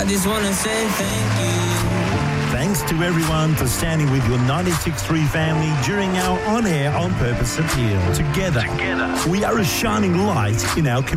just wanna say thank you. Thanks to everyone for standing with your 96.3 family during our on-air On Purpose appeal. Together, we are a shining light in our community.